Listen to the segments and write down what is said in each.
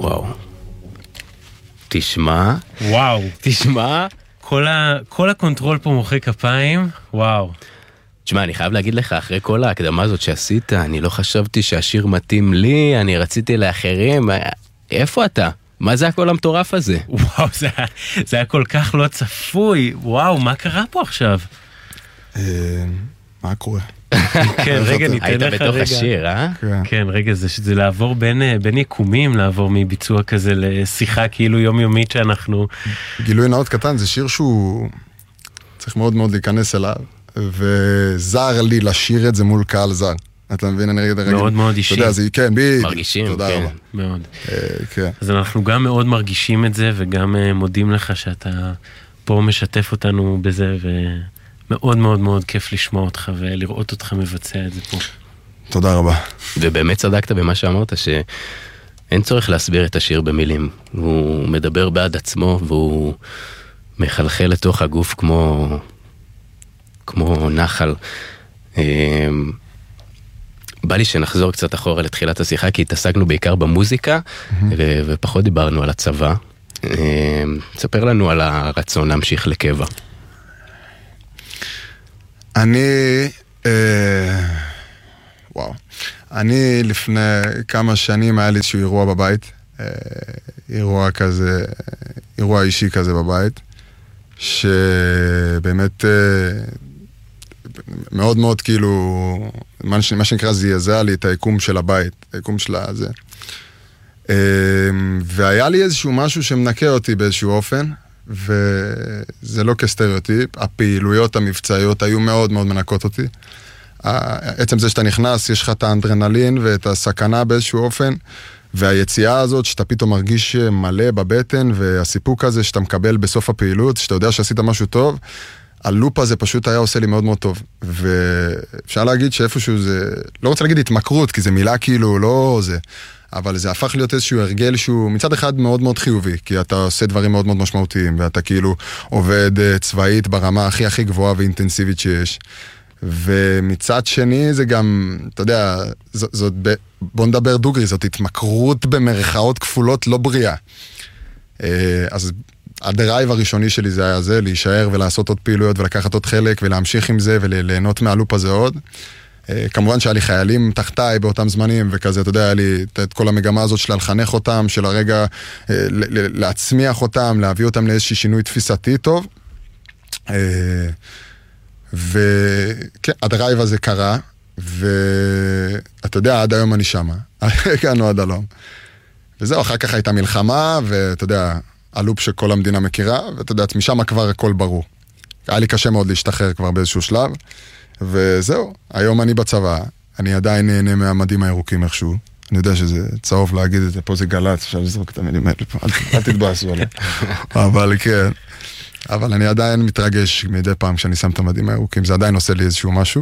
וואו. תשמע. וואו. תשמע. כל הקונטרול פה מוחא כפיים, וואו. תשמע, אני חייב להגיד לך, אחרי כל ההקדמה הזאת שעשית, אני לא חשבתי שהשיר מתאים לי, אני רציתי לאחרים, איפה אתה? מה זה הכל המטורף הזה? וואו, זה היה כל כך לא צפוי, וואו, מה קרה פה עכשיו? מה קורה? כן, רגע, ניתן לך רגע. היית בתוך השיר, אה? כן, רגע, זה לעבור בין יקומים, לעבור מביצוע כזה לשיחה כאילו יומיומית שאנחנו... גילוי נאות קטן, זה שיר שהוא צריך מאוד מאוד להיכנס אליו, וזר לי לשיר את זה מול קהל זר. אתה מבין, אני רגע... מאוד מאוד אישי. אתה יודע, זה, כן, מרגישים, תודה כן. רבה. מאוד. כן. אז אנחנו גם מאוד מרגישים את זה, וגם מודים לך שאתה פה משתף אותנו בזה, ומאוד מאוד מאוד כיף לשמוע אותך, ולראות אותך מבצע את זה פה. תודה רבה. ובאמת צדקת במה שאמרת, שאין צורך להסביר את השיר במילים. הוא מדבר בעד עצמו, והוא מחלחל לתוך הגוף כמו נחל. בא לי שנחזור קצת אחורה לתחילת השיחה, כי התעסקנו בעיקר במוזיקה, ופחות דיברנו על הצבא. תספר לנו על הרצון להמשיך לקבע. אני לפני כמה שנים היה לי איזשהו אירוע בבית, אירוע אישי כזה בבית, שבאמת מאוד מאוד כאילו, מה שנקרא זעזע לי את היקום של הבית, היקום של הזה. והיה לי איזשהו משהו שמנקה אותי באיזשהו אופן, וזה לא כסטריאוטיפ, הפעילויות המבצעיות היו מאוד מאוד מנקות אותי. עצם זה שאתה נכנס, יש לך את האנדרנלין ואת הסכנה באיזשהו אופן, והיציאה הזאת שאתה פתאום מרגיש מלא בבטן, והסיפוק הזה שאתה מקבל בסוף הפעילות, שאתה יודע שעשית משהו טוב, הלופ הזה פשוט היה עושה לי מאוד מאוד טוב. ואפשר להגיד שאיפשהו זה, לא רוצה להגיד התמכרות, כי זה מילה כאילו לא זה, אבל זה הפך להיות איזשהו הרגל שהוא מצד אחד מאוד מאוד חיובי, כי אתה עושה דברים מאוד מאוד משמעותיים, ואתה כאילו עובד צבאית ברמה הכי הכי גבוהה ואינטנסיבית שיש. ומצד שני זה גם, אתה יודע, בוא נדבר דוגרי, זאת התמכרות במרכאות כפולות לא בריאה. אז הדרייב הראשוני שלי זה היה זה, להישאר ולעשות עוד פעילויות ולקחת עוד חלק ולהמשיך עם זה וליהנות מהלופ הזה עוד. כמובן שהיה לי חיילים תחתיי באותם זמנים וכזה, אתה יודע, היה לי את כל המגמה הזאת של לחנך אותם, של הרגע להצמיח אותם, להביא אותם לאיזשהו שינוי תפיסתי טוב. וכן, הדרייב הזה קרה, ואתה יודע, עד היום אני שמה. הגענו עד הלום. וזהו, אחר כך הייתה מלחמה, ואתה יודע, הלופ שכל המדינה מכירה, ואתה יודע, משם כבר הכל ברור. היה לי קשה מאוד להשתחרר כבר באיזשהו שלב, וזהו, היום אני בצבא, אני עדיין נהנה מהמדים הירוקים איכשהו. אני יודע שזה צהוב להגיד את זה, פה זה גלץ, אפשר לזרוק את המילים האלה פה, אל תתבאסו עליי. אבל כן. אבל אני עדיין מתרגש מדי פעם כשאני שם את המדים הירוקים, זה עדיין עושה לי איזשהו משהו.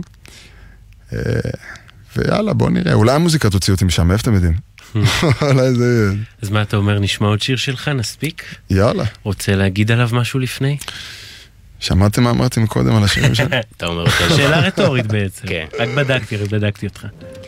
ויאללה, בוא נראה. אולי המוזיקה תוציא אותי משם, איפה אתם יודעים? אולי זה... אז מה אתה אומר, נשמע עוד שיר שלך, נספיק? יאללה. רוצה להגיד עליו משהו לפני? שמעתם מה אמרתי מקודם על השירים שלנו? אתה אומר אותה. שאלה רטורית בעצם. כן. רק בדקתי אותך.